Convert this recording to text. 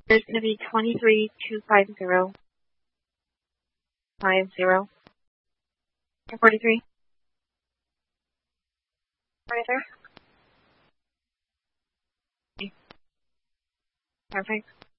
There's going to be 23250. 50. 43. 43. Perfect.